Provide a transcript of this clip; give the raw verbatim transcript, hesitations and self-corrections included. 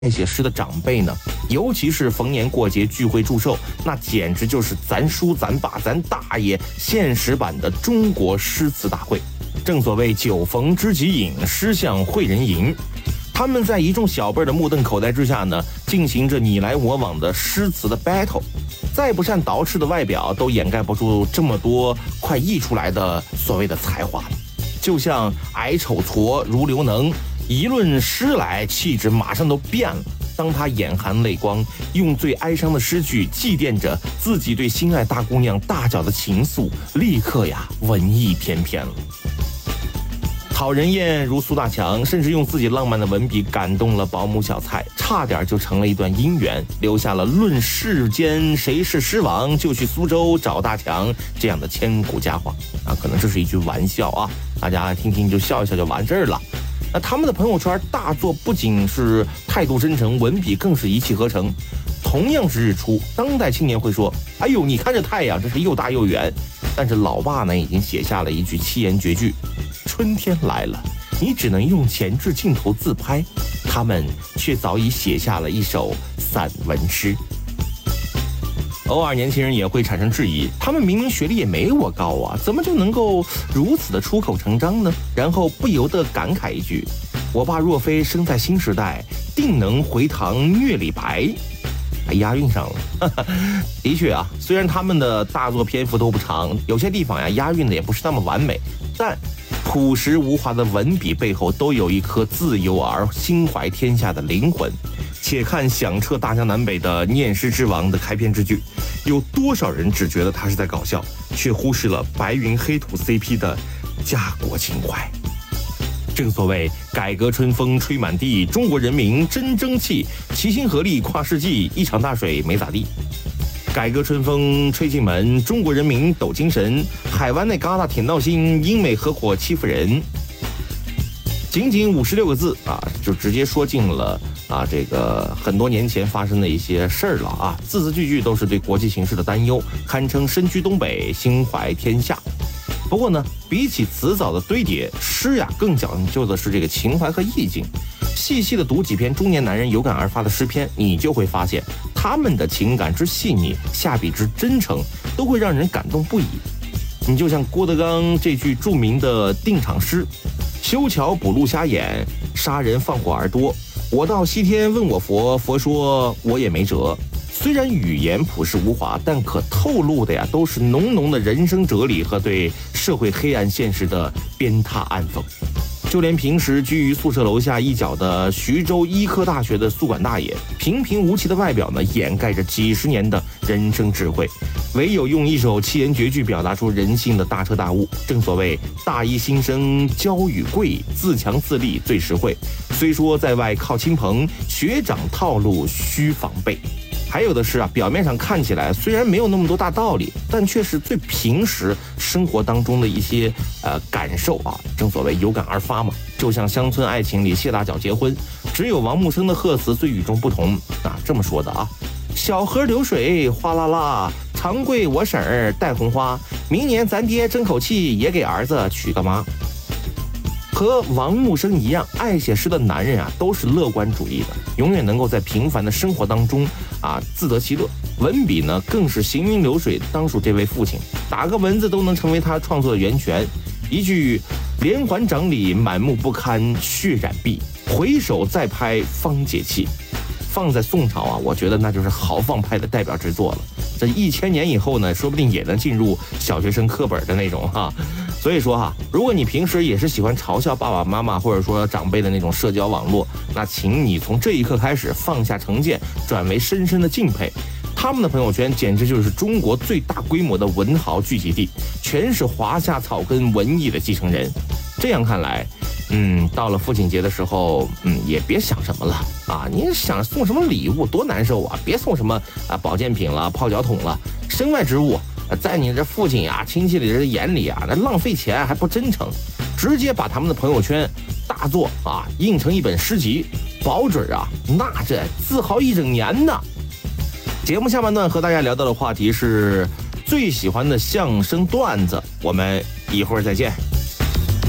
爱写诗的长辈呢，尤其是逢年过节聚会祝寿，那简直就是咱叔咱爸咱大爷现实版的中国诗词大会。正所谓酒逢知己饮，诗向会人吟。他们在一众小辈的目瞪口呆之下呢，进行着你来我往的诗词的 battle。再不善捯饬的外表，都掩盖不住这么多快溢出来的所谓的才华。就像矮丑矬如刘能，一论诗来，气质马上都变了。当他眼含泪光，用最哀伤的诗句祭奠着自己对心爱大姑娘大脚的情愫，立刻呀文艺翩翩了。讨人厌如苏大强，甚至用自己浪漫的文笔感动了保姆小蔡，差点就成了一段姻缘，留下了论世间谁是诗王，就去苏州找大强这样的千古佳话啊。可能这是一句玩笑啊，大家听听就笑一笑就完事儿了。那他们的朋友圈大作不仅是态度真诚，文笔更是一气呵成。同样是日出，当代青年会说：“哎呦，你看这太阳，真是又大又圆。”但是老爸呢，已经写下了一句七言绝句：“春天来了，你只能用前置镜头自拍。”他们却早已写下了一首散文诗。偶尔年轻人也会产生质疑，他们明明学历也没我高啊，怎么就能够如此的出口成章呢？然后不由得感慨一句：“我爸若非生在新时代，定能回堂虐李白。”还押韵上了。的确啊，虽然他们的大作篇幅都不长，有些地方呀押韵的也不是那么完美，但朴实无华的文笔背后都有一颗自由而心怀天下的灵魂。且看响彻大江南北的念诗之王的开篇之句，有多少人只觉得他是在搞笑，却忽视了白云黑土 C P 的家国情怀。正所谓改革春风吹满地，中国人民真争气，齐心合力跨世纪，一场大水没咋地。改革春风吹进门，中国人民抖精神，海湾那旮旯挺闹心，英美合伙欺负人。仅仅五十六个字啊，就直接说尽了啊这个很多年前发生的一些事儿了啊，字字句句都是对国际形势的担忧，堪称身居东北，心怀天下。不过呢，比起词藻的堆叠，诗呀更讲究的是这个情怀和意境。细细的读几篇中年男人有感而发的诗篇，你就会发现他们的情感之细腻，下笔之真诚，都会让人感动不已。你就像郭德纲这句著名的定场诗：“修桥补路瞎眼，杀人放火儿多。我到西天问我佛，佛说我也没辙。”虽然语言朴实无华，但可透露的呀都是浓浓的人生哲理和对社会黑暗现实的鞭挞暗讽。就连平时居于宿舍楼下一角的徐州医科大学的宿管大爷，平平无奇的外表呢，掩盖着几十年的人生智慧，唯有用一首七言绝句表达出人性的大彻大悟。正所谓大一新生教与贵，自强自立最实惠。虽说在外靠亲朋，学长套路需防备。还有的是啊，表面上看起来虽然没有那么多大道理，但却是最平时生活当中的一些呃感受啊。正所谓有感而发嘛，就像《乡村爱情》里谢大脚结婚，只有王木生的贺词最与众不同啊。这么说的啊：小河流水哗啦啦，长贵我婶儿戴红花，明年咱爹争口气，也给儿子娶个妈。和王木生一样，爱写诗的男人啊，都是乐观主义的，永远能够在平凡的生活当中啊自得其乐。文笔呢，更是行云流水，当属这位父亲，打个文字都能成为他创作的源泉。一句连环掌里满目不堪血染壁，回首再拍方解气，放在宋朝啊，我觉得那就是豪放派的代表之作了。这一千年以后呢，说不定也能进入小学生课本的那种哈。所以说哈，如果你平时也是喜欢嘲笑爸爸妈妈或者说长辈的那种社交网络，那请你从这一刻开始放下成见，转为深深的敬佩。他们的朋友圈简直就是中国最大规模的文豪聚集地，全是华夏草根文艺的继承人。这样看来，嗯，到了父亲节的时候，嗯，也别想什么了啊！你想送什么礼物多难受啊！别送什么啊保健品了、泡脚桶了，身外之物，在你这父亲呀、亲戚里的眼里啊，那浪费钱还不真诚。直接把他们的朋友圈大作啊印成一本诗集，保准啊，那这自豪一整年呢。节目下半段和大家聊到的话题是最喜欢的相声段子，我们一会儿再见。